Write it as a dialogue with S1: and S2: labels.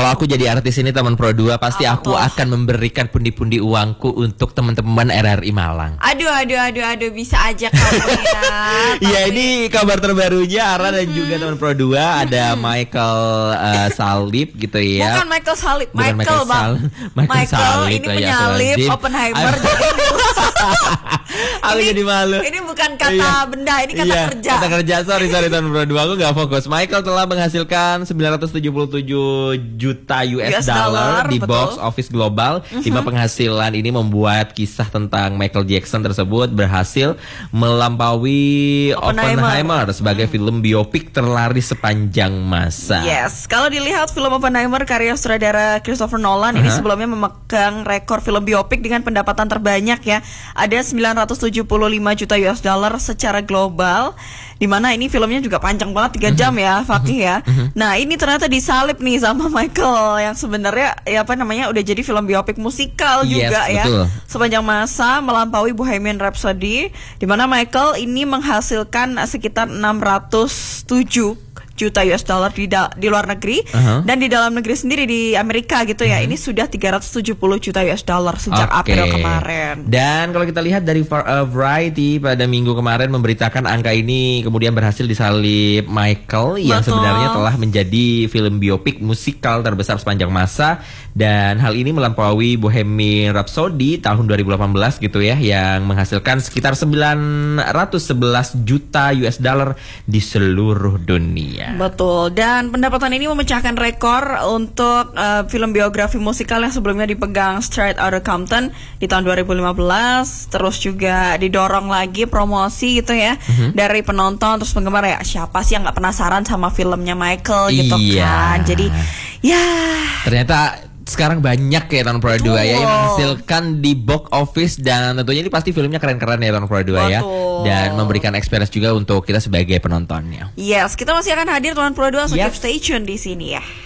S1: Kalau aku jadi artis ini teman Pro 2 pasti
S2: Apa
S1: aku
S2: tuh?
S1: akan memberikan pundi-pundi uangku untuk teman-teman RRI Malang.
S2: Aduh, bisa aja kamu ya.
S1: Iya, ini kabar terbarunya Ara dan juga teman Pro 2 ada Michael Salib gitu ya.
S2: Bukan Michael Salib,
S1: Bukan
S2: Michael bang.
S1: Michael Salib,
S2: ini
S1: ya,
S2: penyalip
S1: Astagfirullahaladzim.
S2: Oppenheimer.
S1: Aku jadi malu.
S2: Ini bukan kata
S1: Iya.
S2: benda, ini kata kerja.
S1: Kata kerja, sorry teman Pro 2, aku gak fokus. Michael telah menghasilkan 977 juta US dollar di
S2: betul.
S1: box office global. Lima penghasilan ini membuat kisah tentang Michael Jackson tersebut berhasil melampaui Oppenheimer sebagai film biopik terlaris sepanjang masa.
S2: Yes, kalau dilihat film Oppenheimer karya sutradara Christopher Nolan ini sebelumnya memegang rekor film biopik dengan pendapatan terbanyak ya. Ada 975 juta US dollar secara global. Di mana ini filmnya juga panjang banget 3 jam ya, Fakih ya. Nah, ini ternyata disalip nih sama Michael yang sebenarnya ya apa namanya udah jadi film biopik musikal juga ya.
S1: Betul.
S2: Sepanjang masa melampaui Bohemian Rhapsody di mana Michael ini menghasilkan sekitar 607 juta US dollar di luar negeri dan di dalam negeri sendiri di Amerika gitu ya. Ini sudah 370 juta US dollar sejak April kemarin.
S1: Dan kalau kita lihat dari Variety pada minggu kemarin memberitakan angka ini kemudian berhasil disalip Michael yang sebenarnya telah menjadi film biopik musikal terbesar sepanjang masa, dan hal ini melampaui Bohemian Rhapsody tahun 2018 gitu ya yang menghasilkan sekitar 911 juta US dollar di seluruh dunia.
S2: Betul, dan pendapatan ini memecahkan rekor untuk film biografi musikal yang sebelumnya dipegang Straight Outta Compton di tahun 2015. Terus juga didorong lagi promosi gitu ya dari penonton terus penggemar ya. Siapa sih yang nggak penasaran sama filmnya Michael gitu kan? Jadi ya
S1: ternyata sekarang banyak ya tahun Pro 2 ya yang menghasilkan di box office, dan tentunya ini pasti filmnya keren-keren ya tahun Pro 2 ya, dan memberikan experience juga untuk kita sebagai penontonnya.
S2: Yes, kita masih akan hadir Tuan Pro 2, so keep stay tune di sini ya.